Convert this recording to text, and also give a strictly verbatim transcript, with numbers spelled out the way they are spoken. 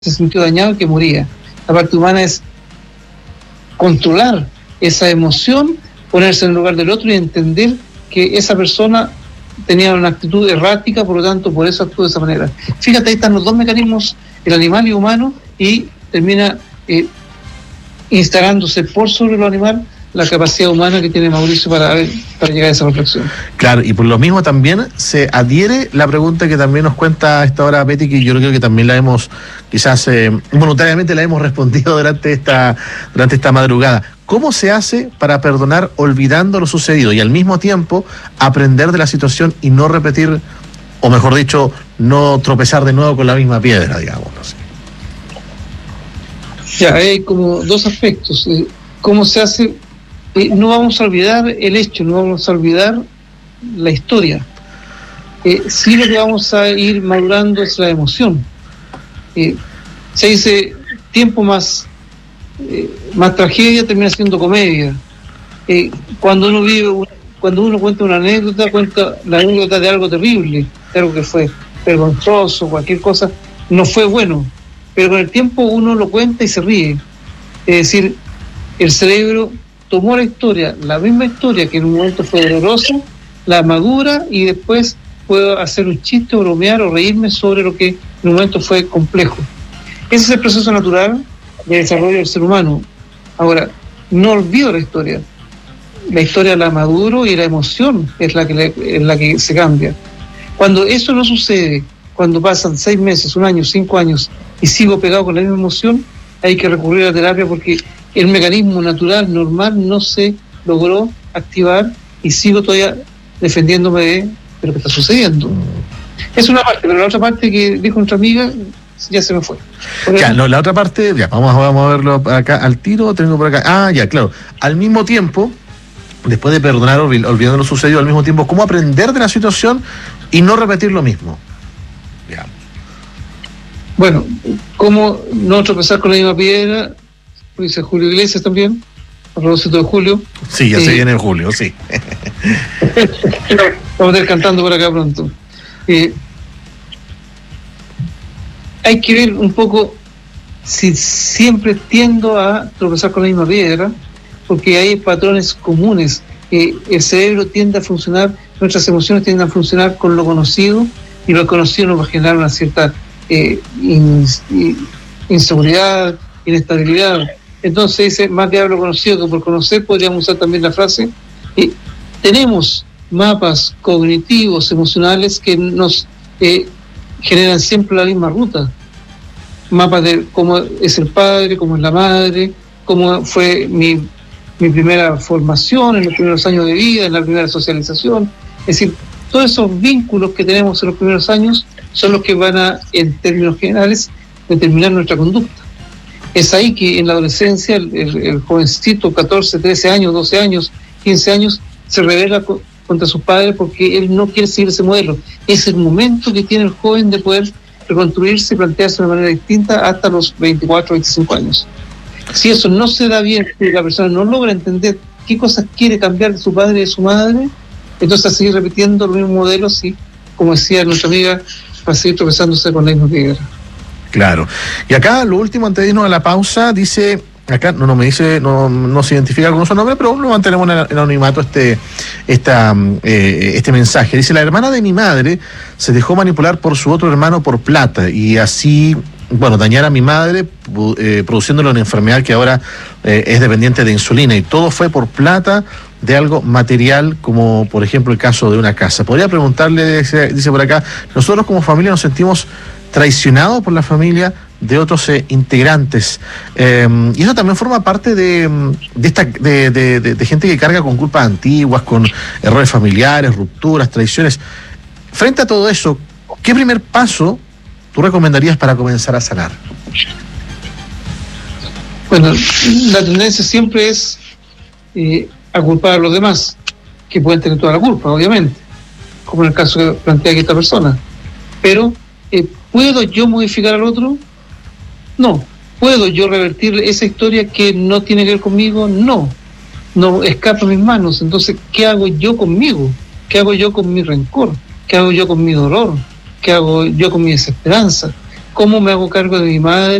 se sintió dañado y que moría. La parte humana es controlar esa emoción, ponerse en el lugar del otro y entender que esa persona tenía una actitud errática, por lo tanto, por eso actuó de esa manera. Fíjate, ahí están los dos mecanismos, el animal y humano, y termina eh, instalándose por sobre lo animal la capacidad humana que tiene Mauricio para, para llegar a esa reflexión. Claro, y por lo mismo también se adhiere la pregunta que también nos cuenta a esta hora Betty, que yo creo que también la hemos, quizás eh, voluntariamente la hemos respondido durante esta, durante esta madrugada. ¿Cómo se hace para perdonar olvidando lo sucedido y al mismo tiempo aprender de la situación y no repetir, o mejor dicho, no tropezar de nuevo con la misma piedra, digamos? No sé. Ya, hay como dos aspectos. ¿Cómo se hace? Eh, no vamos a olvidar el hecho, no vamos a olvidar la historia. Eh, sí, lo que vamos a ir madurando es la emoción. Eh, se dice, tiempo más, eh, más tragedia termina siendo comedia. Eh, cuando uno vive, cuando uno cuenta una anécdota, cuenta la anécdota de algo terrible, de algo que fue vergonzoso, cualquier cosa, no fue bueno. Pero con el tiempo uno lo cuenta y se ríe. Es decir, el cerebro tomó la historia, la misma historia que en un momento fue dolorosa, la madura y después puedo hacer un chiste, o bromear o reírme sobre lo que en un momento fue complejo. Ese es el proceso natural de desarrollo del ser humano. Ahora, no olvido la historia. La historia la maduro y la emoción es la que, le, es la que se cambia. Cuando eso no sucede, cuando pasan seis meses, un año, cinco años y sigo pegado con la misma emoción, hay que recurrir a la terapia porque el mecanismo natural, normal, no se logró activar y sigo todavía defendiéndome de, de lo que está sucediendo. Es una parte, pero la otra parte que dijo nuestra amiga ya se me fue. Ya, no, la otra parte, ya, vamos, vamos a verlo acá al tiro, tengo por acá. Ah, ya, claro. Al mismo tiempo, después de perdonar, olvidando lo sucedido, al mismo tiempo, ¿cómo aprender de la situación y no repetir lo mismo? Ya. Bueno, ¿cómo no tropezar con la misma piedra? Dice Julio Iglesias también, a propósito de Julio. Sí, ya eh, se viene Julio, sí. Vamos a ir cantando por acá pronto. Eh, hay que ver un poco si siempre tiendo a tropezar con la misma piedra, porque hay patrones comunes. Eh, el cerebro tiende a funcionar, nuestras emociones tienden a funcionar con lo conocido, y lo conocido nos va a generar una cierta eh, in, in, inseguridad, inestabilidad. Entonces dice, más que hablo conocido que por conocer, podríamos usar también la frase, eh, tenemos mapas cognitivos, emocionales que nos eh, generan siempre la misma ruta. Mapas de cómo es el padre, cómo es la madre, cómo fue mi, mi primera formación en los primeros años de vida, en la primera socialización. Es decir, todos esos vínculos que tenemos en los primeros años son los que van a, en términos generales, determinar nuestra conducta. Es ahí que en la adolescencia el, el, el jovencito, catorce, trece años, doce años, quince años, se rebela co- contra sus padres porque él no quiere seguir ese modelo. Es el momento que tiene el joven de poder reconstruirse y plantearse de una manera distinta hasta los veinticuatro, veinticinco años. Si eso no se da bien, si la persona no logra entender qué cosas quiere cambiar de su padre y de su madre, entonces a seguir repitiendo los mismos modelos y, como decía nuestra amiga, va a seguir tropezándose con la misma piedra. Claro. Y acá, lo último, antes de irnos a la pausa, dice, acá no, no me dice, no, no se identifica con su nombre, pero no mantenemos en el anonimato este, esta, eh, este mensaje. Dice, la hermana de mi madre se dejó manipular por su otro hermano por plata y así, bueno, dañar a mi madre, eh, produciéndole una enfermedad que ahora eh, es dependiente de insulina, y todo fue por plata de algo material, como por ejemplo el caso de una casa. Podría preguntarle, dice, dice por acá, nosotros como familia nos sentimos traicionado por la familia de otros eh, integrantes, eh, y eso también forma parte de, de esta de, de, de, de gente que carga con culpas antiguas, con errores familiares, rupturas, traiciones. Frente a todo eso, ¿qué primer paso tú recomendarías para comenzar a sanar? Bueno, la tendencia siempre es eh, a culpar a los demás, que pueden tener toda la culpa, obviamente, como en el caso que plantea aquí esta persona, pero eh, ¿puedo yo modificar al otro? No. ¿Puedo yo revertir esa historia que no tiene que ver conmigo? No. No escapa a mis manos. Entonces, ¿qué hago yo conmigo? ¿Qué hago yo con mi rencor? ¿Qué hago yo con mi dolor? ¿Qué hago yo con mi desesperanza? cómo me hago cargo de mi madre,